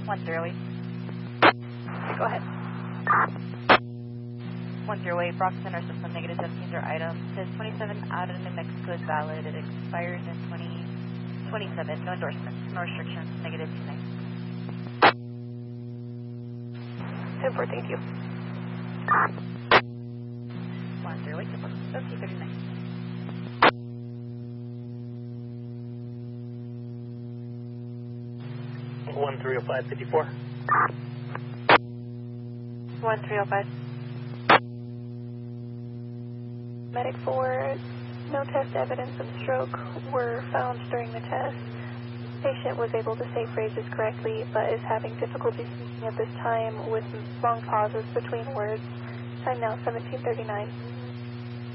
108. Go ahead. 108, Broxton, our system, negative 17 are items. Says 27 out of New Mexico is valid. It expires in 2027. No endorsements, no restrictions, negative 29. 10-4, thank you. 108, okay, 39. 130554. 1305. Medic 4, no test evidence of stroke were found during the test. Patient was able to say phrases correctly, but is having difficulty speaking at this time with long pauses between words. Time now 17:39.